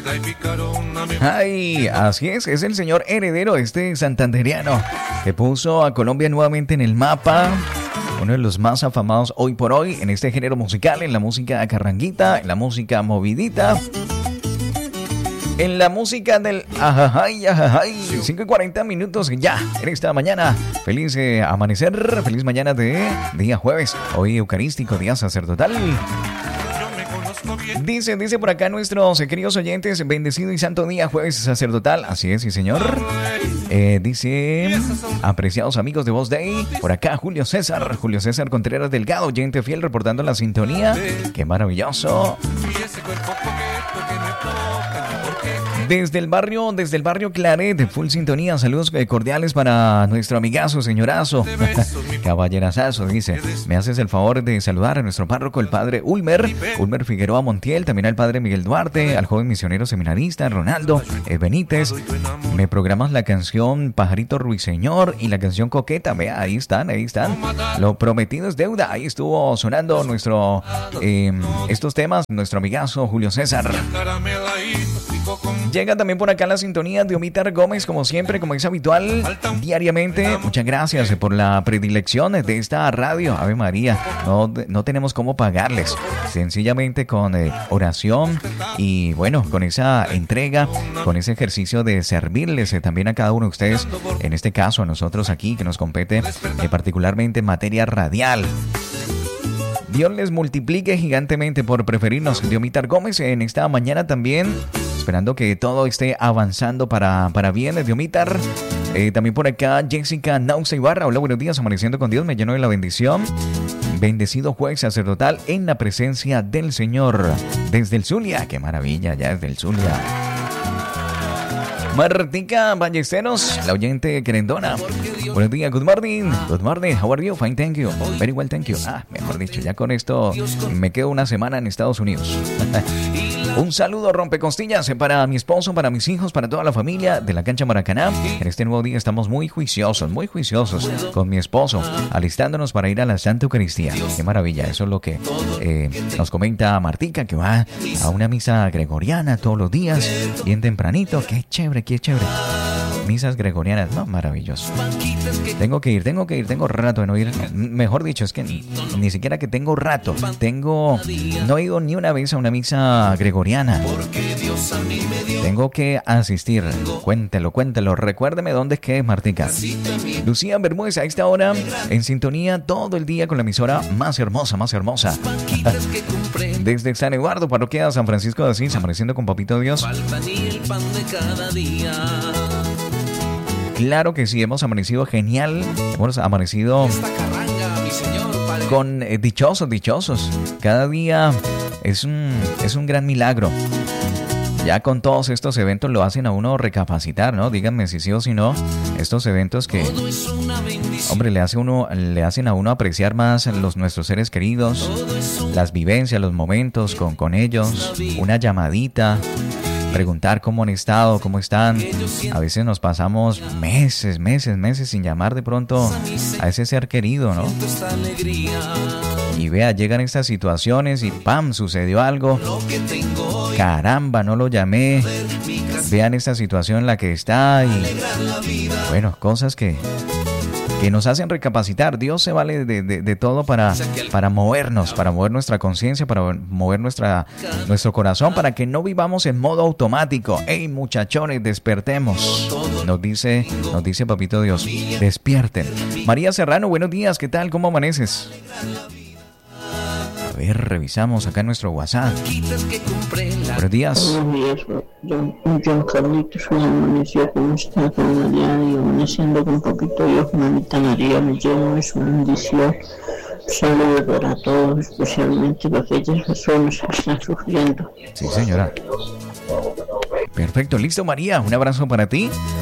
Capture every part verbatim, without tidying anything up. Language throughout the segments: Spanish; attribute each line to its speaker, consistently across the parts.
Speaker 1: Ay, así es, es el señor heredero, este santandereano, que puso a Colombia nuevamente en el mapa. Uno de los más afamados hoy por hoy en este género musical, en la música carranguita, en la música movidita, en la música del ajajay, ajajay. cinco y cuarenta minutos ya en esta mañana. Feliz eh, amanecer, feliz mañana de día jueves, hoy eucarístico, día sacerdotal. Dice, dice por acá nuestros queridos oyentes, bendecido y santo día jueves sacerdotal. Así es, sí señor. Eh, dice, apreciados amigos de Voz Day, por acá Julio César, Julio César Contreras Delgado, oyente fiel reportando la sintonía. Qué maravilloso. Desde el barrio, desde el barrio Claret, full sintonía, saludos cordiales para nuestro amigazo, señorazo, caballerazazo, dice, me haces el favor de saludar a nuestro párroco, el padre Ulmer, Ulmer Figueroa Montiel, también al padre Miguel Duarte, al joven misionero seminarista, Ronaldo eh, Benítez, me programas la canción Pajarito Ruiseñor y la canción Coqueta, vea, ahí están, ahí están, lo prometido es deuda, ahí estuvo sonando nuestro, eh, estos temas, nuestro amigazo Julio César. Llega también por acá la sintonía de Omitar Gómez, como siempre, como es habitual, diariamente. Muchas gracias por la predilección de esta radio. Ave María, no, no tenemos cómo pagarles. Sencillamente con eh, oración y, bueno, con esa entrega, con ese ejercicio de servirles eh, también a cada uno de ustedes. En este caso, a nosotros aquí, que nos compete eh, particularmente en materia radial. Dios les multiplique gigantemente por preferirnos. Diomitar Gómez en esta mañana también, esperando que todo esté avanzando para, para bien, Diomitar. Eh, también por acá Jessica Nausa Ibarra. Hola, buenos días, amaneciendo con Dios, me lleno de la bendición. Bendecido jueves sacerdotal en la presencia del Señor. Desde el Zulia, qué maravilla, ya desde el Zulia. Martica Ballesteros, la oyente querendona. Buenos días, good morning. Good morning, how are you? Fine, thank you. Very well, thank you. Ah, mejor dicho, ya con esto me quedo una semana en Estados Unidos. Un saludo rompecostillas para mi esposo, para mis hijos, para toda la familia de la cancha Maracaná. En este nuevo día estamos muy juiciosos, muy juiciosos con mi esposo, alistándonos para ir a la Santa Eucaristía. Qué maravilla, eso es lo que eh, nos comenta Martica, que va a una misa gregoriana todos los días, bien tempranito. Qué chévere, qué chévere. Misas gregorianas, no, maravilloso. Tengo que ir, tengo que ir, tengo rato de no ir. Mejor dicho, es que ni, ni siquiera que tengo rato. Tengo, no he ido ni una vez a una misa gregoriana. Tengo que asistir. Cuéntelo, cuéntelo. Recuérdeme dónde es que es, Martica. Lucía Bermúdez a esta hora en sintonía todo el día con la emisora más hermosa, más hermosa. Desde San Eduardo, parroquia San Francisco de Asís, amaneciendo con Papito Dios. Claro que sí, hemos amanecido genial. Hemos amanecido con eh, dichosos, dichosos. Cada día es un, es un gran milagro. Ya con todos estos eventos lo hacen a uno recapacitar, ¿no? Díganme si sí o si no. Estos eventos que, hombre, le hace uno, le hacen a uno apreciar más los nuestros seres queridos, las vivencias, los momentos con, con ellos, una llamadita. Preguntar cómo han estado, cómo están. A veces nos pasamos meses, meses, meses sin llamar de pronto a ese ser querido, ¿no? Y vea, llegan estas situaciones y ¡pam! Sucedió algo. Caramba, no lo llamé. Vean esta situación en la que está y, bueno, cosas que... que nos hacen recapacitar. Dios se vale de, de, de todo para, para movernos, para mover nuestra conciencia, para mover nuestra, nuestro corazón, para que no vivamos en modo automático. ¡Ey, muchachones, despertemos! Nos dice, nos dice Papito Dios, despierten. María Serrano, buenos días, ¿qué tal? ¿Cómo amaneces? A ver, revisamos acá nuestro WhatsApp. Buenos días.
Speaker 2: Buenos días, John, John Carlitos, me amaneció con esta María y amaneciendo con Papito Dios, mamita María, me llevo de su bendición. Saludos para todos, especialmente para aquellas personas que están sufriendo.
Speaker 1: Sí, señora. Perfecto, listo, María, un abrazo para ti.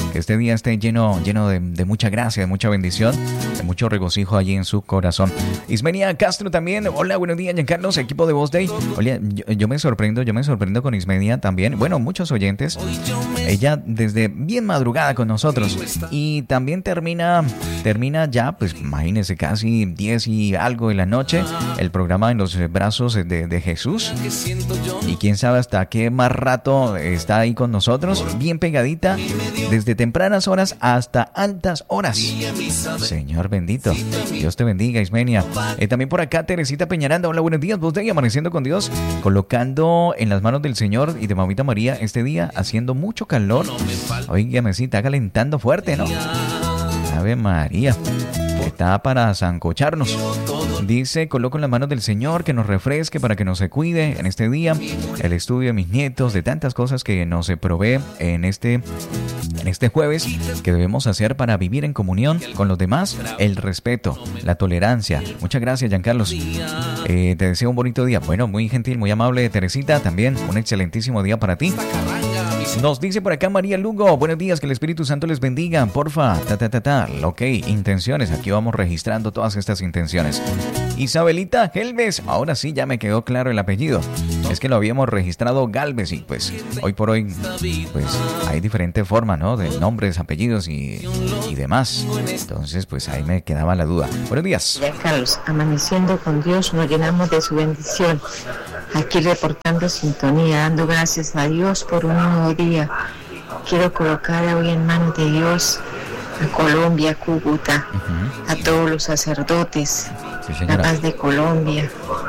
Speaker 1: Que este día esté lleno, lleno de, de mucha gracia, de mucha bendición, de mucho regocijo allí en su corazón. Ismenia Castro también. Hola, buenos días, Giancarlos, equipo de Voz Day. Oye, yo, yo me sorprendo, yo me sorprendo con Ismenia también. Bueno, muchos oyentes. Ella desde bien madrugada con nosotros. Y también termina, termina ya, pues imagínense, casi diez y algo de la noche, el programa En los brazos de, de Jesús. Y quién sabe hasta qué más rato está ahí con nosotros, bien pegadita, desde tempranas horas hasta altas horas. Señor bendito, Dios te bendiga, Ismenia. Eh, también por acá Teresita Peñaranda. Hola, buenos días, Voz Day, amaneciendo con Dios, colocando en las manos del Señor y de Mamita María este día, haciendo mucho calor. Oígame, sí, está calentando fuerte, ¿no? Ave María, está para zancocharnos. Dice, coloco en las manos del Señor que nos refresque para que nos se cuide en este día, el estudio de mis nietos, de tantas cosas que nos se provee en este, en este jueves, que debemos hacer para vivir en comunión con los demás, el respeto, la tolerancia. Muchas gracias, Giancarlos. Eh, te deseo un bonito día. Bueno, muy gentil, muy amable, Teresita, también un excelentísimo día para ti. Nos dice por acá María Lugo, buenos días, que el Espíritu Santo les bendiga, porfa, ta ta ta ta, ok, intenciones, aquí vamos registrando todas estas intenciones. Isabelita Helves, ahora sí ya me quedó claro el apellido, es que lo habíamos registrado Galvez y pues hoy por hoy pues hay diferentes formas, ¿no? De nombres, apellidos y, y demás, entonces pues ahí me quedaba la duda. Buenos días.
Speaker 3: Ya Carlos, amaneciendo con Dios, nos llenamos de su bendición. Aquí reportando sintonía, dando gracias a Dios por un nuevo día. Quiero colocar hoy en manos de Dios a Colombia, Cúcuta, uh-huh. a todos los sacerdotes, sí, la paz de Colombia,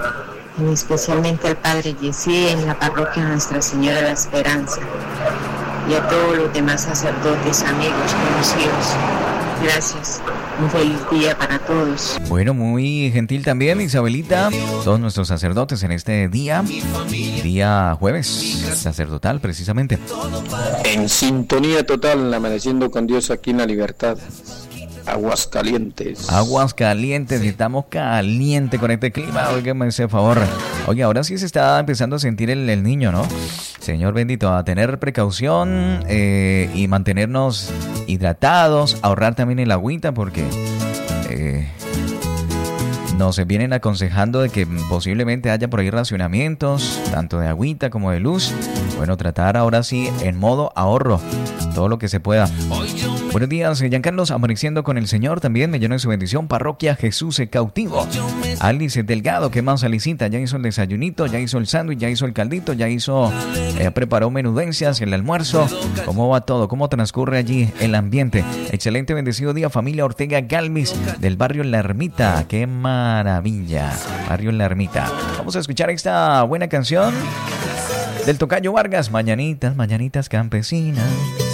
Speaker 3: y especialmente al Padre Yesí en la parroquia Nuestra Señora de la Esperanza, y a todos los demás sacerdotes, amigos, conocidos. Gracias. Un feliz día para todos.
Speaker 1: Bueno, muy gentil también, Isabelita. Todos nuestros sacerdotes en este día, día jueves, sacerdotal precisamente.
Speaker 4: En sintonía total, amaneciendo con Dios aquí en La Libertad. Aguascalientes.
Speaker 1: Aguascalientes, estamos caliente con este clima. Oiganme ese favor. Oye, ahora sí se está empezando a sentir el, el niño, ¿no? Señor bendito, a tener precaución eh, y mantenernos hidratados, ahorrar también el agüita porque eh, nos vienen aconsejando de que posiblemente haya por ahí racionamientos, tanto de agüita como de luz. Bueno, tratar ahora sí en modo ahorro, todo lo que se pueda. Buenos días, Giancarlos, amaneciendo con el Señor, también me lleno de su bendición, parroquia Jesús el Cautivo. Alice Delgado, ¿qué más, Alicita? Ya hizo el desayunito, ya hizo el sándwich, ya hizo el caldito, ya hizo, eh, preparó menudencias, el almuerzo. ¿Cómo va todo? ¿Cómo transcurre allí el ambiente? Excelente, bendecido día, familia Ortega Galvis, del barrio La Ermita. ¡Qué maravilla! Barrio La Ermita. Vamos a escuchar esta buena canción del Tocayo Vargas, Mañanitas, Mañanitas Campesinas.